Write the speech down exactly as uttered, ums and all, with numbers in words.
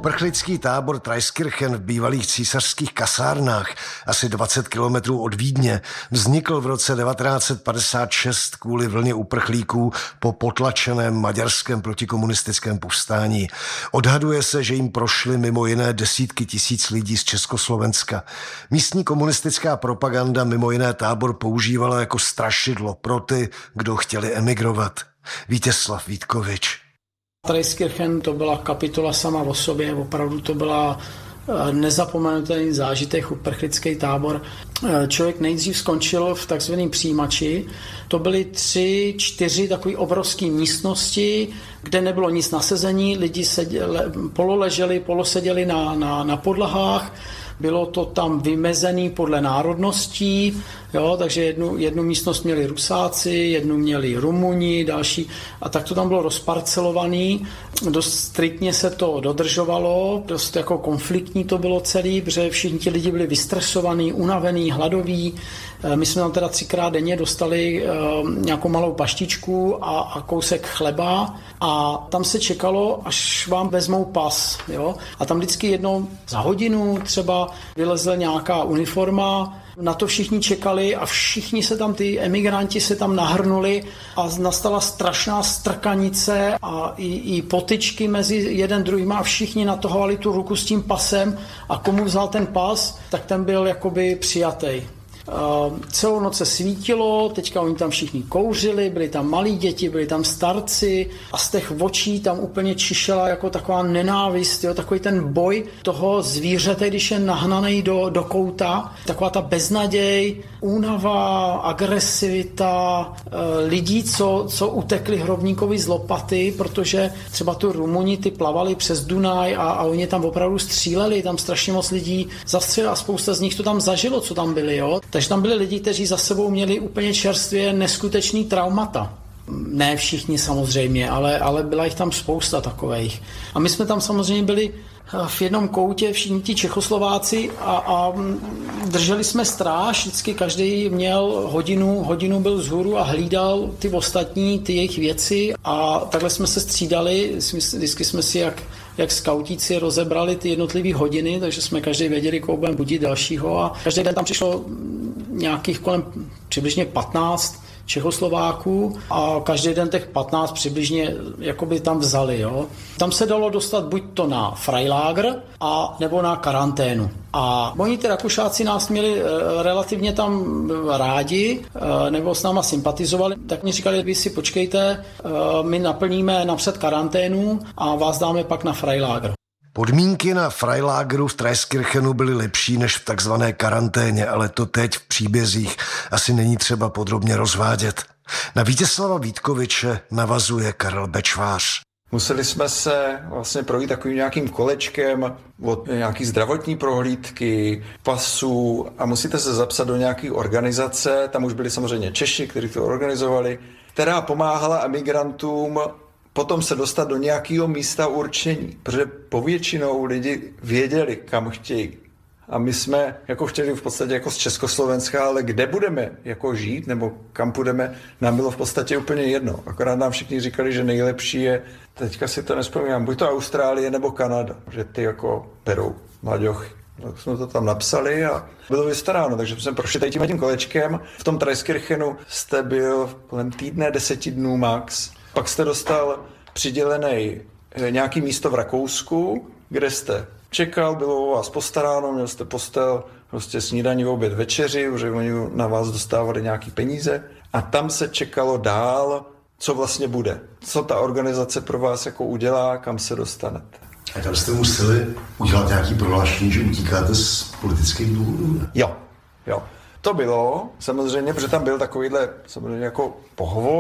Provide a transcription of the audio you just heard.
Uprchlický tábor Traiskirchen v bývalých císařských kasárnách, asi dvacet kilometrů od Vídně, vznikl v roce devatenáct set padesát šest kvůli vlně uprchlíků po potlačeném maďarském protikomunistickém povstání. Odhaduje se, že jim prošly mimo jiné desítky tisíc lidí z Československa. Místní komunistická propaganda mimo jiné tábor používala jako strašidlo pro ty, kdo chtěli emigrovat. Vítězslav Vítkovič. Traiskirchen to byla kapitola sama o sobě, opravdu to byla nezapomenutelný zážitek, uprchlický tábor. Člověk nejdřív skončil v takzvaném přijímači. To byly tři, čtyři takové obrovské místnosti, kde nebylo nic na sezení, lidi seděli, pololeželi, poloseděli na, na, na podlahách. Bylo to tam vymezený podle národností, jo, takže jednu, jednu místnost měli Rusáci, jednu měli Rumuni, další, a tak to tam bylo rozparcelovaný. Dost striktně se to dodržovalo, dost jako konfliktní to bylo celý, protože všichni ti lidi byli vystresovaní, unavený, hladoví. My jsme tam teda třikrát denně dostali uh, nějakou malou paštičku a, a kousek chleba a tam se čekalo, až vám vezmou pas. Jo? A tam vždycky jednou za hodinu třeba vylezla nějaká uniforma, na to všichni čekali a všichni se tam, ty emigranti se tam nahrnuli a nastala strašná strkanice a i, i potyčky mezi jeden druhým a všichni natahovali tu ruku s tím pasem a komu vzal ten pas, tak ten byl jakoby přijatej. Uh, celou noc se svítilo, teďka oni tam všichni kouřili, byli tam malí děti, byli tam starci a z těch očí tam úplně čišela jako taková nenávist, jo, takový ten boj toho zvířete, když je nahnaný do, do kouta, taková ta beznaděj, únava, agresivita, uh, lidí, co, co utekli hrobníkovi z lopaty, protože třeba tu Rumuni ty plavali přes Dunaj a, a oni tam opravdu stříleli, tam strašně moc lidí zastřelili a spousta z nich to tam zažilo, co tam byli, jo. Takže tam byli lidi, kteří za sebou měli úplně čerstvě neskutečný traumata. Ne všichni samozřejmě, ale, ale byla jich tam spousta takových. A my jsme tam samozřejmě byli v jednom koutě, všichni ti Čechoslováci a, a drželi jsme stráž, vždycky každý měl hodinu, hodinu byl vzhůru a hlídal ty ostatní, ty jejich věci a takhle jsme se střídali, vždycky jsme si jak jak skautíci rozebrali ty jednotlivé hodiny, takže jsme každý věděli, koho budeme budit dalšího a každý den tam přišlo nějakých kolem přibližně patnáct Čechoslováků a každý den těch patnáct přibližně jakoby tam vzali. Jo. Tam se dalo dostat buď to na Freilager a nebo na karanténu. A oni ty Rakušáci nás měli relativně tam rádi, nebo s náma sympatizovali, tak mi říkali, vy si počkejte, my naplníme napřed karanténu a vás dáme pak na Freilager. Podmínky na Freilageru v Traiskirchenu byly lepší než v takzvané karanténě, ale to teď v příbězích asi není třeba podrobně rozvádět. Na Vítězslava Vítkoviče navazuje Karel Bečvář. Museli jsme se vlastně projít takovým nějakým kolečkem od nějaký zdravotní prohlídky, pasů a musíte se zapsat do nějaké organizace, tam už byli samozřejmě Češi, kteří to organizovali, která pomáhala emigrantům potom se dostat do nějakého místa určení, protože povětšinou lidi věděli, kam chtějí. A my jsme jako chtěli v podstatě jako z Československa, ale kde budeme jako žít nebo kam půjdeme, nám bylo v podstatě úplně jedno. Akorát nám všichni říkali, že nejlepší je, teďka si to nespomínám, buď to Austrálie nebo Kanada, že ty jako berou mlaďochy. Tak jsme to tam napsali a bylo vystaráno, takže jsme prošli tady tím kolečkem. V tom Traiskirchenu jste byl kolem týdne, deseti dnů max. Pak jste dostal přidělený nějaký místo v Rakousku, kde jste čekal, bylo o vás postaráno, měl jste postel, prostě snídaní, oběd, večeři, protože oni na vás dostávali nějaký peníze a tam se čekalo dál, co vlastně bude. Co ta organizace pro vás jako udělá, kam se dostanete. A tam jste museli udělat nějaký prohlášení, že utíkáte z politických důvodů? Jo, jo. To bylo samozřejmě, protože tam byl takovýhle samozřejmě jako pohovor.